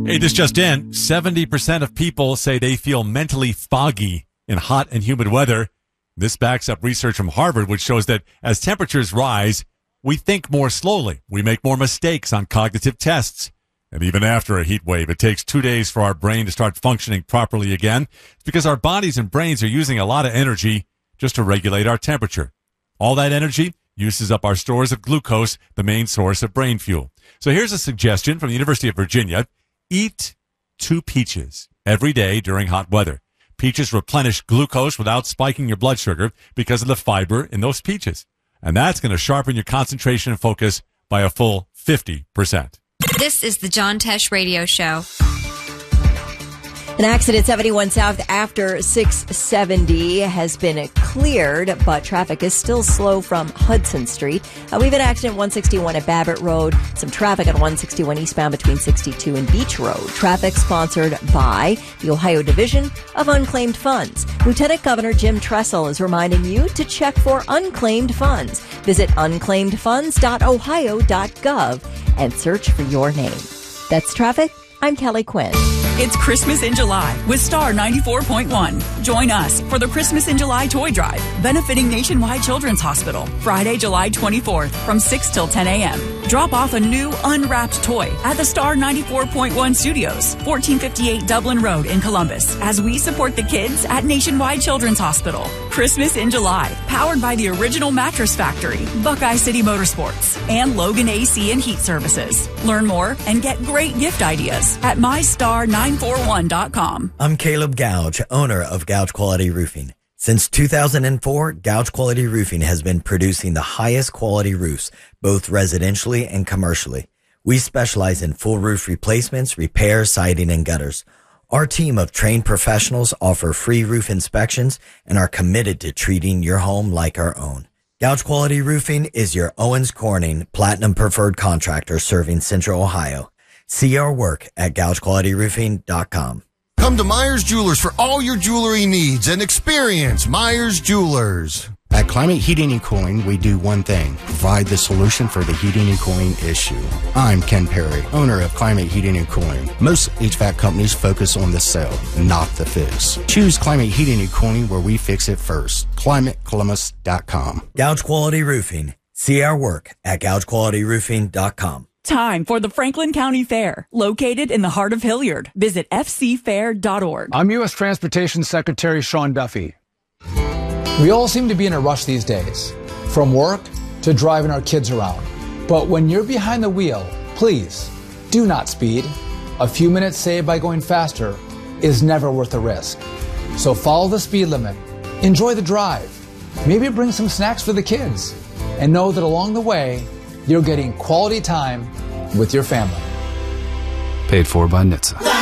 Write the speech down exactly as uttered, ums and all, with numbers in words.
Hey, this just in. seventy percent of people say they feel mentally foggy in hot and humid weather. This backs up research from Harvard, which shows that as temperatures rise, we think more slowly. We make more mistakes on cognitive tests. And even after a heat wave, it takes two days for our brain to start functioning properly again. It's because our bodies and brains are using a lot of energy just to regulate our temperature. All that energy uses up our stores of glucose, the main source of brain fuel. So here's a suggestion from the University of Virginia. Eat two peaches every day during hot weather. Peaches replenish glucose without spiking your blood sugar because of the fiber in those peaches. And that's going to sharpen your concentration and focus by a full fifty percent. This is the John Tesh Radio Show. An accident seventy-one South after six seventy has been cleared, but traffic is still slow from Hudson Street. Uh, we have an accident one sixty-one at Babbitt Road, some traffic on one sixty-one eastbound between sixty-two and Beach Road. Traffic sponsored by the Ohio Division of Unclaimed Funds. Lieutenant Governor Jim Tressel is reminding you to check for unclaimed funds. Visit unclaimed funds dot ohio dot gov and search for your name. That's traffic. I'm Kelly Quinn. It's Christmas in July with Star ninety-four point one. Join us for the Christmas in July Toy Drive, benefiting Nationwide Children's Hospital, Friday, July twenty-fourth from six till ten a.m. Drop off a new unwrapped toy at the Star ninety-four point one Studios, fourteen fifty-eight Dublin Road in Columbus, as we support the kids at Nationwide Children's Hospital. Christmas in July, powered by the Original Mattress Factory, Buckeye City Motorsports, and Logan A C and Heat Services. Learn more and get great gift ideas at my star nine four one dot com. I'm Caleb Gouge, owner of Gouge Quality Roofing. Since two thousand four, Gouge Quality Roofing has been producing the highest quality roofs, both residentially and commercially. We specialize in full roof replacements, repairs, siding, and gutters. Our team of trained professionals offer free roof inspections and are committed to treating your home like our own. Gouge Quality Roofing is your Owens Corning Platinum Preferred Contractor serving Central Ohio. See our work at gouge quality roofing dot com. Come to Myers Jewelers for all your jewelry needs and experience Myers Jewelers. At Climate Heating and Cooling, we do one thing, provide the solution for the heating and cooling issue. I'm Ken Perry, owner of Climate Heating and Cooling. Most H V A C companies focus on the sell, not the fix. Choose Climate Heating and Cooling where we fix it first. climate columbus dot com. Gouge Quality Roofing. See our work at gouge quality roofing dot com. Time for the Franklin County Fair, located in the heart of Hilliard. Visit f c fair dot org. I'm U S Transportation Secretary Sean Duffy. We all seem to be in a rush these days, from work to driving our kids around. But when you're behind the wheel, please do not speed. A few minutes saved by going faster is never worth the risk. So follow the speed limit, enjoy the drive, maybe bring some snacks for the kids, and know that along the way, you're getting quality time with your family. Paid for by N H T S A.